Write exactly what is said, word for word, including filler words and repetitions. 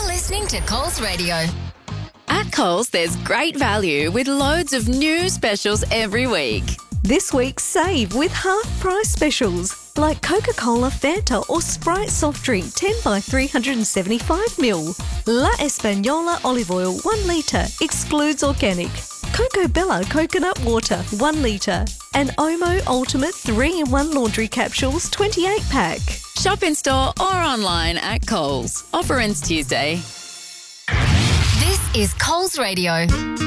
You're listening to Coles Radio. At Coles, there's great value with loads of new specials every week. This week, save with half-price specials like Coca-Cola, Fanta or Sprite soft drink ten by three hundred seventy-five milliliters. La Española olive oil one litre, excludes organic. Coco Bella coconut water one litre. And Omo Ultimate three in one laundry capsules twenty-eight pack. Shop in store or online at Coles. Offer ends Tuesday. This is Coles Radio.